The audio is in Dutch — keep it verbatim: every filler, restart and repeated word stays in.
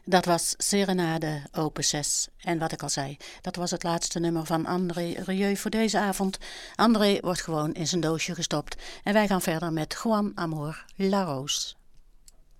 Dat was Serenade opus zes. En wat ik al zei, dat was het laatste nummer van André Rieu voor deze avond. André wordt gewoon in zijn doosje gestopt. En wij gaan verder met Juan Amor La Rose.